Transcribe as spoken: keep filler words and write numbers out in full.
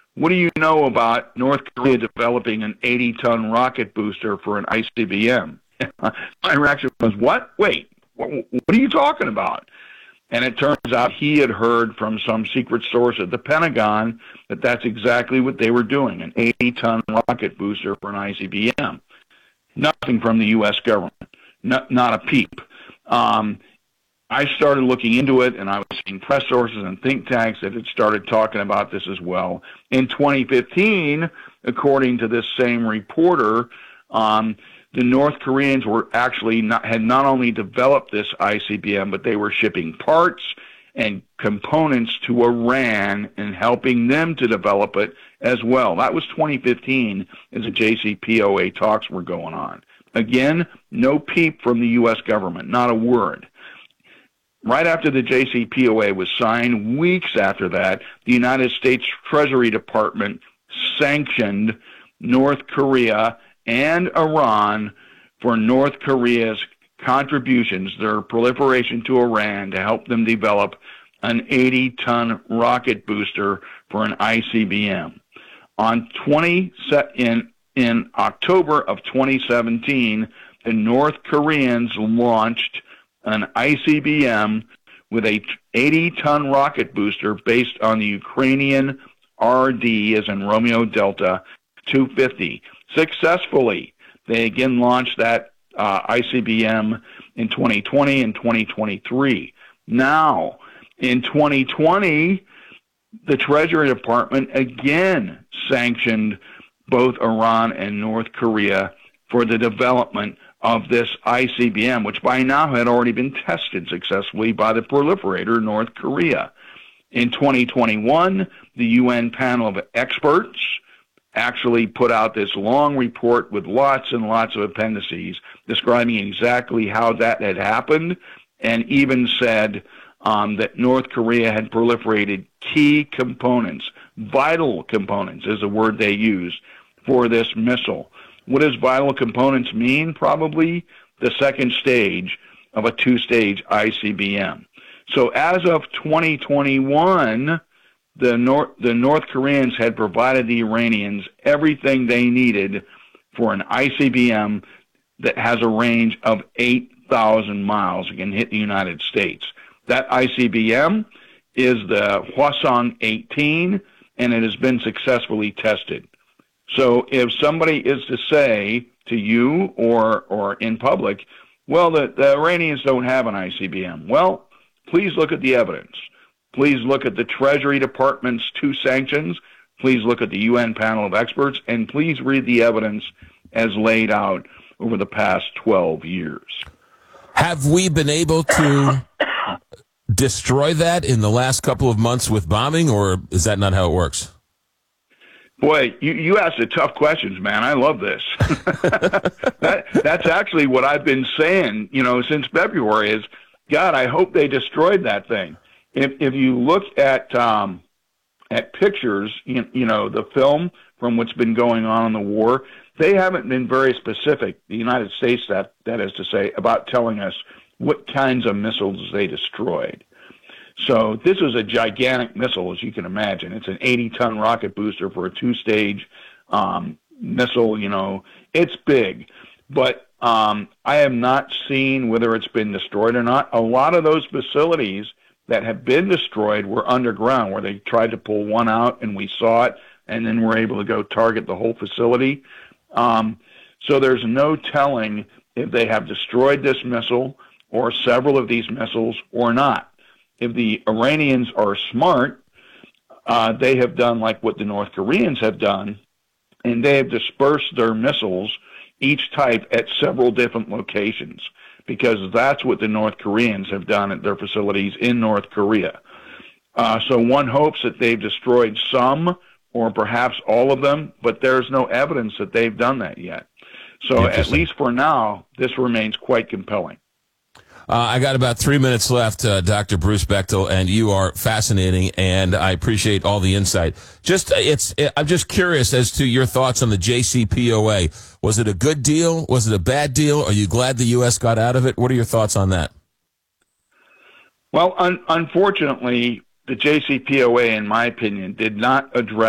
what do you know about North Korea developing an eighty-ton rocket booster for an I C B M? My reaction was, what? Wait, what, what are you talking about? And it turns out he had heard from some secret source at the Pentagon that that's exactly what they were doing, an eighty-ton rocket booster for an I C B M. Nothing from the U S government, not, not a peep. Um, I started looking into it, and I was seeing press sources and think tanks that had started talking about this as well. In twenty fifteen, according to this same reporter, um, the North Koreans were actually not, had not only developed this I C B M, but they were shipping parts and components to Iran and helping them to develop it as well. That was twenty fifteen as the J C P O A talks were going on. Again, no peep from the U S government, not a word. Right after the J C P O A was signed, weeks after that, the United States Treasury Department sanctioned North Korea and Iran for North Korea's contributions, their proliferation to Iran, to help them develop an eighty-ton rocket booster for an I C B M. On twenty in in October of twenty seventeen, the North Koreans launched an I C B M with a eighty-ton rocket booster based on the Ukrainian R D, as in Romeo Delta, two fifty. Successfully, they again launched that uh, I C B M in twenty twenty and twenty twenty-three. Now, in twenty twenty, the Treasury Department again sanctioned both Iran and North Korea for the development of this I C B M, which by now had already been tested successfully by the proliferator North Korea. In twenty twenty-one, the U N panel of experts actually put out this long report with lots and lots of appendices describing exactly how that had happened, and even said um, that North Korea had proliferated key components, vital components is the word they used, for this missile. What does vital components mean? Probably the second stage of a two-stage I C B M. So as of twenty twenty-one, the North, the North Koreans had provided the Iranians everything they needed for an I C B M that has a range of eight thousand miles and can hit the United States. That I C B M is the Hwasong eighteen, and it has been successfully tested. So if somebody is to say to you or or in public, well, the, the Iranians don't have an I C B M, well, please look at the evidence. Please look at the Treasury Department's two sanctions. Please look at the U N panel of experts, and please read the evidence as laid out over the past twelve years. Have we been able to destroy that in the last couple of months with bombing, or is that not how it works? Boy, you, you asked the tough questions, man. I love this. that, that's actually what I've been saying, you know, since February is, God, I hope they destroyed that thing. If if you look at um, at pictures, you, you know, the film from what's been going on in the war, they haven't been very specific, the United States, that that is to say, about telling us what kinds of missiles they destroyed. So this is a gigantic missile, as you can imagine. It's an eighty-ton rocket booster for a two-stage um, missile. You know, it's big. But um, I have not seen whether it's been destroyed or not. A lot of those facilities that have been destroyed were underground, where they tried to pull one out, and we saw it, and then were able to go target the whole facility. Um, so there's no telling if they have destroyed this missile or several of these missiles or not. If the Iranians are smart, uh, they have done like what the North Koreans have done, and they have dispersed their missiles, each type, at several different locations, because that's what the North Koreans have done at their facilities in North Korea. Uh, so one hopes that they've destroyed some or perhaps all of them, but there's no evidence that they've done that yet. So at least for now, this remains quite compelling. Uh, I got about three minutes left, uh, Doctor Bruce Bechtel, and you are fascinating, and I appreciate all the insight. Just, it's, it, I'm just curious as to your thoughts on the J C P O A. Was it a good deal? Was it a bad deal? Are you glad the U S got out of it? What are your thoughts on that? Well, un- unfortunately, the J C P O A, in my opinion, did not address